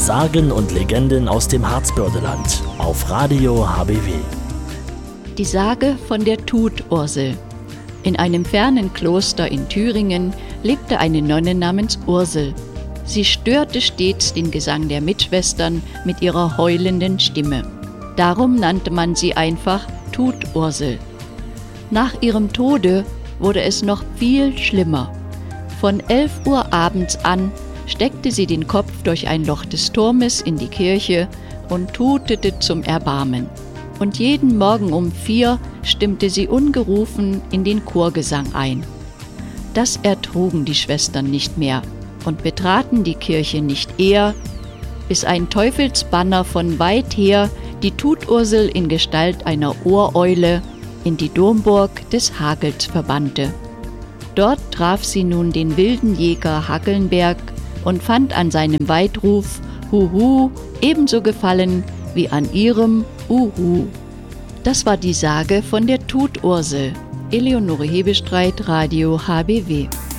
Sagen und Legenden aus dem Harzbördeland auf Radio HBW. Die Sage von der Tutursel. In einem fernen Kloster in Thüringen lebte eine Nonne namens Ursel. Sie störte stets den Gesang der Mitschwestern mit ihrer heulenden Stimme. Darum nannte man sie einfach Tutursel. Nach ihrem Tode wurde es noch viel schlimmer. Von 11 Uhr abends an steckte sie den Kopf durch ein Loch des Turmes in die Kirche und tutete zum Erbarmen. Und jeden Morgen um 4 stimmte sie ungerufen in den Chorgesang ein. Das ertrugen die Schwestern nicht mehr und betraten die Kirche nicht eher, bis ein Teufelsbanner von weit her die Tutursel in Gestalt einer Ohreule in die Domburg des Hagels verbannte. Dort traf sie nun den wilden Jäger Haggelnberg und fand an seinem Weidruf Huhu ebenso Gefallen wie an ihrem Uhu. Das war die Sage von der Tutursel. Eleonore Hebestreit, Radio HBW.